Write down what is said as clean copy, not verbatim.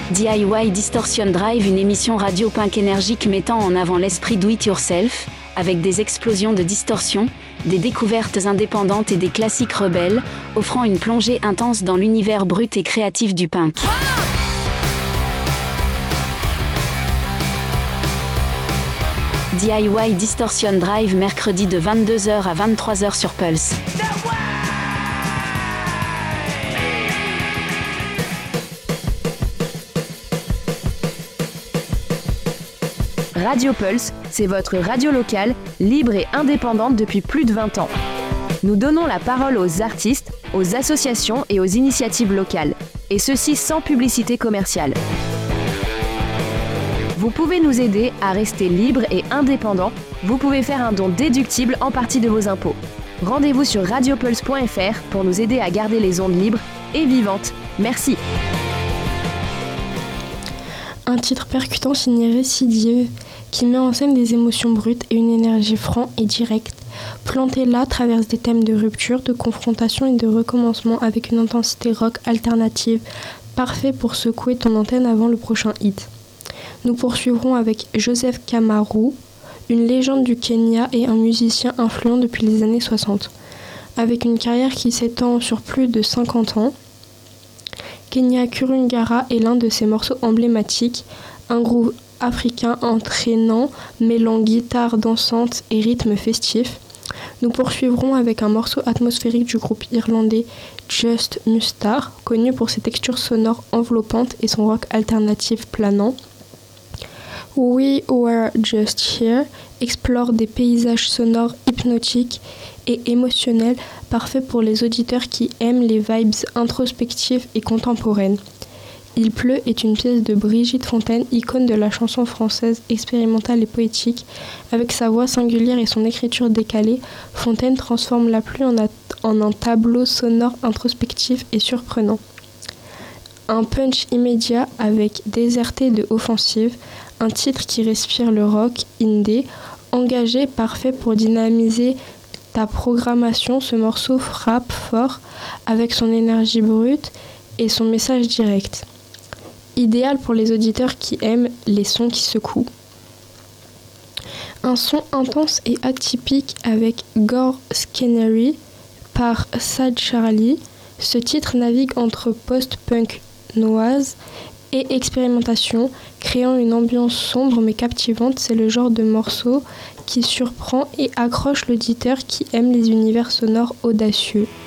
DIY Distortion Drive, une émission radio punk énergique mettant en avant l'esprit do-it-yourself, avec des explosions de distorsion, des découvertes indépendantes et des classiques rebelles, offrant une plongée intense dans l'univers brut et créatif du punk. DIY Distortion Drive, mercredi de 22h à 23h sur Pulse. Radio Pulse, c'est votre radio locale, libre et indépendante depuis plus de 20 ans. Nous donnons la parole aux artistes, aux associations et aux initiatives locales, et ceci sans publicité commerciale. Vous pouvez nous aider à rester libre et indépendant. Vous pouvez faire un don déductible en partie de vos impôts. Rendez-vous sur radiopulse.fr pour nous aider à garder les ondes libres et vivantes. Merci. Un titre percutant signé Récidive qui met en scène des émotions brutes et une énergie franche et directe. Plantée là traverse des thèmes de rupture, de confrontation et de recommencement avec une intensité rock alternative, parfait pour secouer ton antenne avant le prochain hit. Nous poursuivrons avec Joseph Kamaru, une légende du Kenya et un musicien influent depuis les années 60. Avec une carrière qui s'étend sur plus de 50 ans, Kenya Kurungara est l'un de ses morceaux emblématiques, un groove africain entraînant, mêlant guitare dansante et rythme festif. Nous poursuivrons avec un morceau atmosphérique du groupe irlandais Just Mustar, connu pour ses textures sonores enveloppantes et son rock alternatif planant. We Were Just Here explore des paysages sonores hypnotiques et émotionnels, parfaits pour les auditeurs qui aiment les vibes introspectives et contemporaines. Il pleut est une pièce de Brigitte Fontaine, icône de la chanson française expérimentale et poétique. Avec sa voix singulière et son écriture décalée, Fontaine transforme la pluie en un tableau sonore introspectif et surprenant. Un punch immédiat avec Déserté de Offensive, un titre qui respire le rock indé, engagé, parfait pour dynamiser ta programmation. Ce morceau frappe fort avec son énergie brute et son message direct. Idéal pour les auditeurs qui aiment les sons qui secouent. Un son intense et atypique avec Gore Scenery par Sad Charlie. Ce titre navigue entre post-punk noise et expérimentation, créant une ambiance sombre mais captivante. C'est le genre de morceau qui surprend et accroche l'auditeur qui aime les univers sonores audacieux.